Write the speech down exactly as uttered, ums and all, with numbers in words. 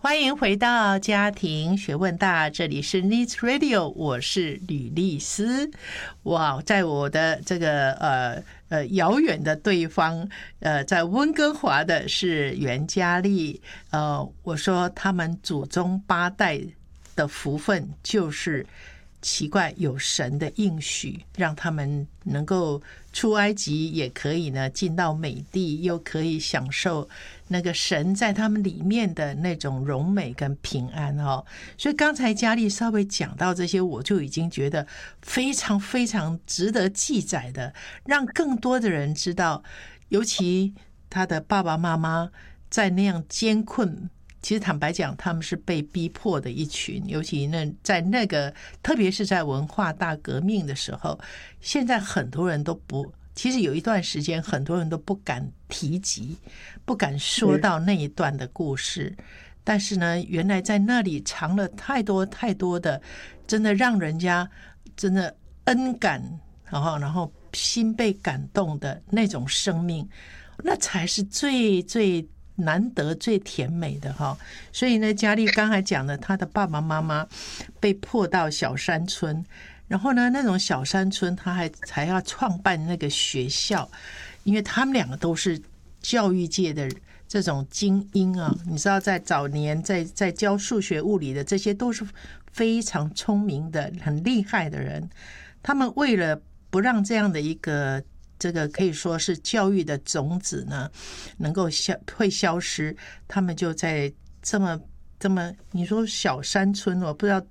欢迎回到家庭学问大，这里是 Needs Radio， 我是吕丽丝。哇，在我的这个呃呃遥远的对方，呃，在温哥华的是袁嘉丽。呃，我说他们祖宗八代的福分就是奇怪，有神的应许，让他们能够出埃及，也可以呢进到美地，又可以享受那个神在他们里面的那种荣美跟平安哦。所以刚才嘉丽稍微讲到这些，我就已经觉得非常非常值得记载的，让更多的人知道，尤其他的爸爸妈妈在那样艰困。其实坦白讲，他们是被逼迫的一群，尤其那在那个，特别是在文化大革命的时候，现在很多人都不，其实有一段时间，很多人都不敢提及，不敢说到那一段的故事。但是呢，原来在那里藏了太多太多的，真的让人家真的恩感，然后然后心被感动的那种生命，那才是最最。难得最甜美的哈，所以呢，嘉丽刚才讲的，她的爸爸妈妈被迫到小山村，然后呢，那种小山村，他还才要创办那个学校，因为他们两个都是教育界的这种精英啊，你知道，在早年在在教数学、物理的，这些都是非常聪明的、很厉害的人，他们为了不让这样的一个。这个可以说是教育的种子呢，能够消会消失，他们就在这么这么你说小山村，我不知道